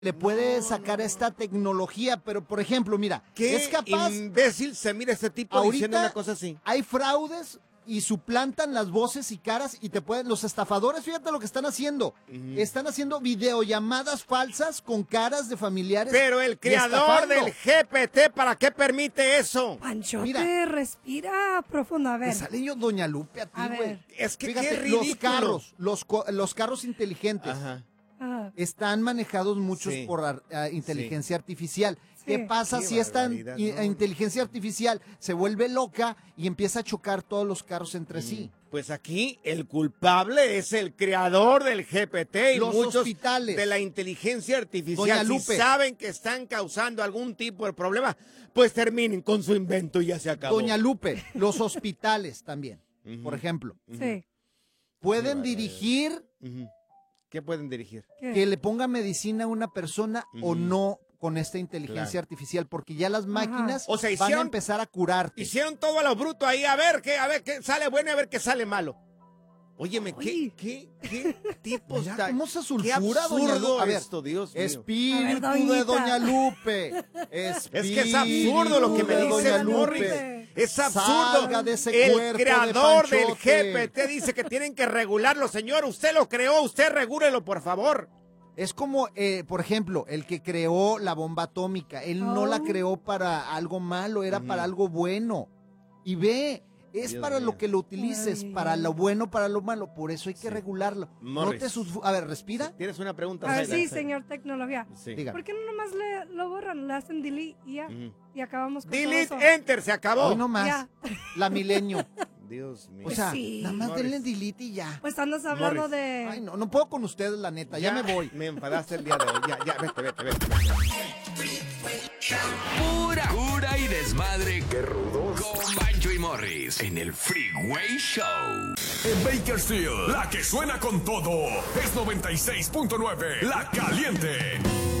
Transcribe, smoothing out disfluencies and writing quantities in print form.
le puede sacar esta tecnología, pero por ejemplo, mira, ¿Qué es capaz, imbécil se mira este tipo diciendo una cosa así? hay fraudes y suplantan las voces y caras y los estafadores, fíjate lo que están haciendo, están haciendo videollamadas falsas con caras de familiares. Pero el y creador estafando. del GPT, ¿para qué permite eso? Panchote, Mira. respira profundo, a Me ver. sale yo Doña Lupe a ti, A güey. ver. Es que Fíjate, qué ridículo. los carros inteligentes. Ajá. Ah, Están manejados muchos Sí. por inteligencia artificial. ¿Qué Sí. pasa Qué si esta barbaridad, ¿no? inteligencia artificial se vuelve loca y empieza a chocar todos los carros entre sí? Pues aquí el culpable es el creador del GPT y Los muchos hospitales. de la inteligencia artificial. Doña Si Lupe. saben que están causando algún tipo de problema, pues terminen con su invento y ya se acabó. Doña Lupe, los hospitales también, por ejemplo, sí. pueden barbaridad. dirigir Ujú. ¿Qué pueden dirigir? ¿Qué? que le ponga medicina a una persona o Ujú. no con esta inteligencia Claro. artificial, porque ya las máquinas O sea, van a hicieron- empezar a curarte. Hicieron todo a lo bruto ahí, a ver qué sale bueno y a ver qué sale malo. Óyeme, Oye. ¿qué tipo Mira está? cómo se Qué sulfura, Doña absurdo Lupe. A ver, esto, Dios mío. Espíritu A ver, de doñita. Doña Lupe. Es que es absurdo lo que me Espíritu de dice Doña Morris. Lupe. Es absurdo. Salga de ese El cuerpo de creador del Panchote. GPT dice que tienen que regularlo, señor. Usted lo creó, usted regúlelo, por favor. Es como, por ejemplo, el que creó la bomba atómica. Él no la Oh. creó para algo malo, era para algo bueno. Y ve, es Dios para mío. lo que lo utilices, Ay. para lo bueno, para lo malo. Por eso hay que regularlo. Morris. A ver, respira. ¿Tienes una pregunta? A ver, Zaida? sí, señor tecnología. Sí. Diga. ¿Por qué no nomás lo borran? Le hacen delete y ya. Ujú. Y acabamos con todo Delete, eso. enter, se acabó. Hoy no más. Ya. La milenio. Dios mío. O sea, Sí. nada más Morris. denle delete y ya. Pues andas hablando Morris. de... Ay, no puedo con ustedes, la neta. Ya me voy. Me enfadaste el día de hoy. Ya, vete. Pura cura y desmadre. ¡Qué rudos! Con Bancho y Morris en el Freeway Show. En Bakersfield, la que suena con todo es 96.9, La Caliente.